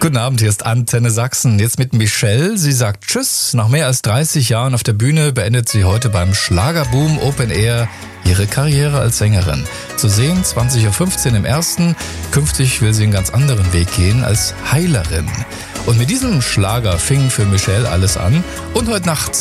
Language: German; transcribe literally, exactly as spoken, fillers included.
Guten Abend, hier ist Antenne Sachsen. Jetzt mit Michelle. Sie sagt Tschüss. Nach mehr als dreißig Jahren auf der Bühne beendet sie heute beim Schlagerboom Open Air ihre Karriere als Sängerin. Zu sehen zwanzig Uhr fünfzehn im Ersten. Künftig will sie einen ganz anderen Weg gehen als Heilerin. Und mit diesem Schlager fing für Michelle alles an. Und heute Nacht